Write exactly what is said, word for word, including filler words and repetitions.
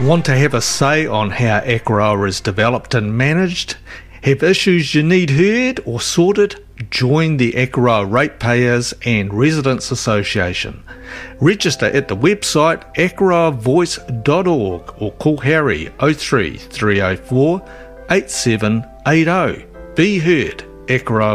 Want to have a say on how Akaroa is developed and managed? Have issues you need heard or sorted? Join the Akaroa Ratepayers and Residents Association. Register at the website akaroa voice dot org or call Harry oh three, three oh four, eight seven eight oh. Be heard, Akaroa